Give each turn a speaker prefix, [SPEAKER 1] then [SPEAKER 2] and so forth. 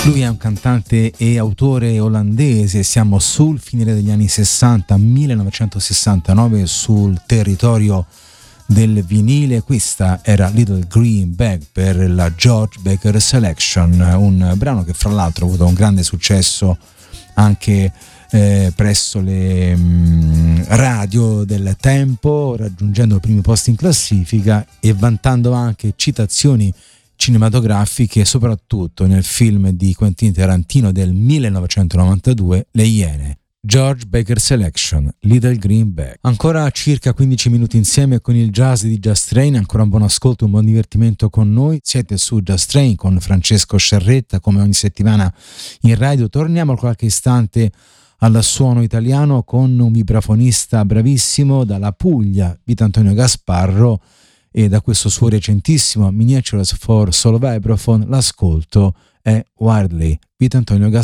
[SPEAKER 1] Lui è un cantante e autore olandese, siamo sul finire degli anni 60, 1969, sul territorio del vinile. Questa era Little Green Bag per la George Baker Selection, un brano che fra l'altro ha avuto un grande successo anche presso le radio del tempo, raggiungendo i primi posti in classifica e vantando anche citazioni cinematografiche, soprattutto nel film di Quentin Tarantino del 1992, Le Iene. George Baker Selection, Little Green Bag. Ancora circa 15 minuti insieme con il jazz di Just Train, ancora un buon ascolto, un buon divertimento con noi. Siete su Just Train con Francesco Sciarretta, come ogni settimana in radio. Torniamo a qualche istante al suono italiano con un vibrafonista bravissimo dalla Puglia, Vito Antonio Gasparro, e da questo suo recentissimo Miniatures for Solo Vibraphone l'ascolto è Wildly, Vito Antonio Gasparro.